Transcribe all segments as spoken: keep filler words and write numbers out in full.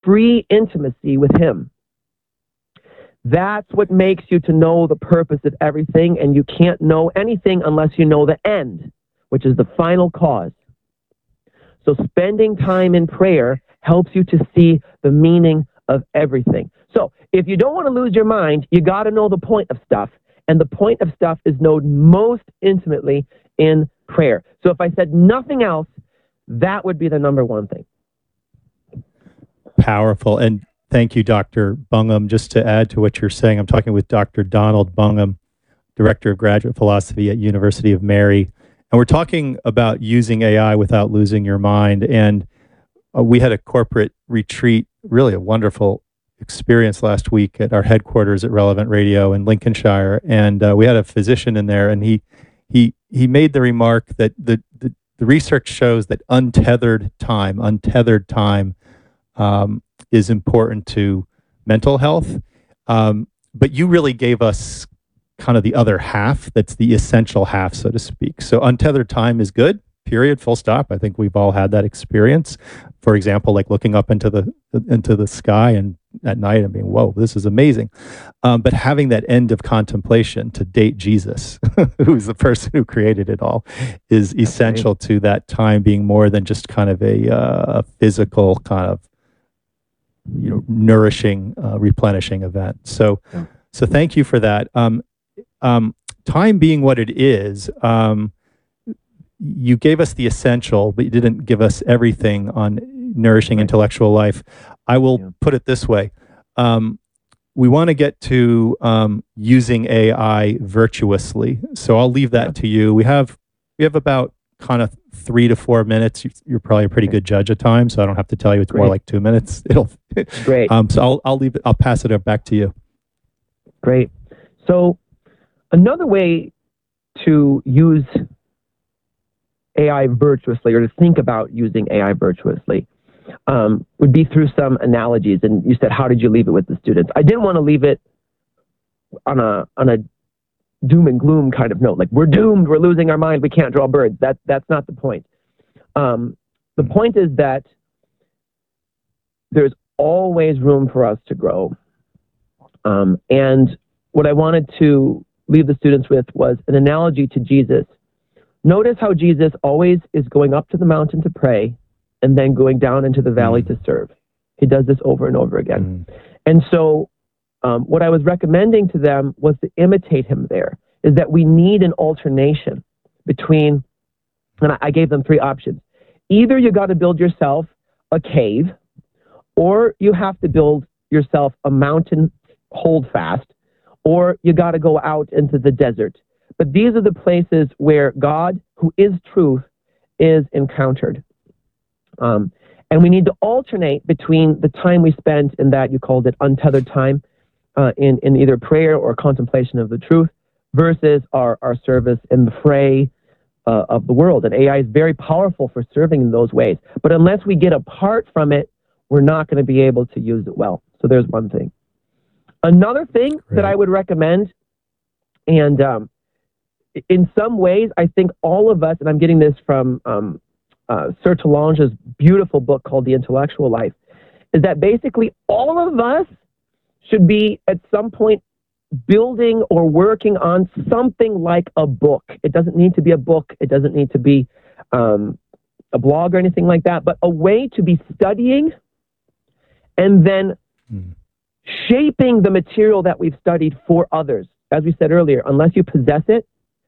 free intimacy with him. That's what makes you to know the purpose of everything, and you can't know anything unless you know the end, which is the final cause. So spending time in prayer helps you to see the meaning of everything. So if you don't want to lose your mind, you got to know the point of stuff. And the point of stuff is known most intimately in prayer. So if I said nothing else, that would be the number one thing. Powerful. And thank you, Doctor Bungum. Just to add to what you're saying, I'm talking with Doctor Donald Bungum, Director of Graduate Philosophy at University of Mary. And we're talking about using A I without losing your mind. And uh, we had a corporate retreat, really a wonderful experience last week at our headquarters at Relevant Radio in Lincolnshire. And uh, we had a physician in there, and he he he made the remark that the, the, the research shows that untethered time, untethered time um, is important to mental health. Um, but you really gave us kind of the other half, that's the essential half, so to speak. So untethered time is good, period, full stop. I think we've all had that experience. For example, like looking up into the into the sky and at night and being, whoa, this is amazing. Um, but having that end of contemplation to date Jesus, who's the person who created it all, is essential to that time being more than just kind of a, uh, a physical kind of, you know, nourishing, uh, replenishing event. So, yeah. so thank you for that. Um, um, time being what it is, um, you gave us the essential, but you didn't give us everything on nourishing right. intellectual life. I will yeah. put it this way. Um, we want to get to um, using A I virtuously. So I'll leave that yeah. to you. We have we have about kind of three to four minutes. You're probably a pretty okay. good judge of time, so I don't have to tell you it's Great. more like two minutes. It'll Great. Um, so I'll I'll leave it. I'll pass it back to you. Great. So another way to use A I virtuously, or to think about using A I virtuously, um, would be through some analogies. And you said, how did you leave it with the students? I didn't want to leave it on a on a doom and gloom kind of note, like we're doomed, we're losing our mind, we can't draw birds. That that's not the point. Um, the point is that there's always room for us to grow. Um, and what I wanted to leave the students with was an analogy to Jesus. Notice how Jesus always is going up to the mountain to pray and then going down into the valley mm. to serve. He does this over and over again. Mm. And so um, what I was recommending to them was to imitate him there, is that we need an alternation between, and I gave them three options. Either you got to build yourself a cave, or you have to build yourself a mountain holdfast, or you got to go out into the desert. But these are the places where God, who is truth, is encountered. Um, and we need to alternate between the time we spend in that, you called it untethered time, uh, in, in either prayer or contemplation of the truth, versus our, our service in the fray uh, of the world. And A I is very powerful for serving in those ways. But unless we get apart from it, we're not going to be able to use it well. So there's one thing. Another thing Great. that I would recommend, and um, in some ways, I think all of us, and I'm getting this from um, uh, Sir Talange's beautiful book called The Intellectual Life, is that basically all of us should be at some point building or working on something like a book. It doesn't need to be a book. It doesn't need to be um, a blog or anything like that, but a way to be studying and then mm. shaping the material that we've studied for others. As we said earlier, unless you possess it,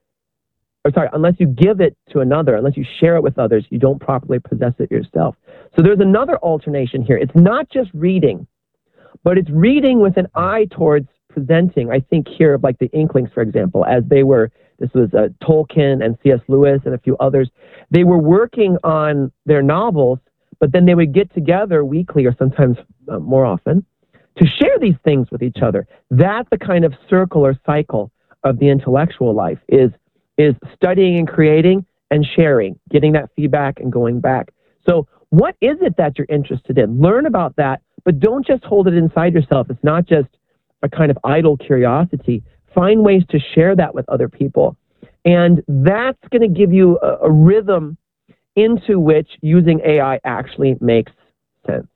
or sorry, unless you give it to another, unless you share it with others, you don't properly possess it yourself. So there's another alternation here. It's not just reading, but it's reading with an eye towards presenting. I think here of like the Inklings, for example, as they were, this was uh, Tolkien and C S Lewis and a few others, they were working on their novels, but then they would get together weekly or sometimes uh, more often to share these things with each other. That's the kind of circle or cycle of the intellectual life, is is studying and creating and sharing, getting that feedback and going back. So what is it that you're interested in? Learn about that, but don't just hold it inside yourself. It's not just a kind of idle curiosity. Find ways to share that with other people. And that's going to give you a, a rhythm into which using A I actually makes sense.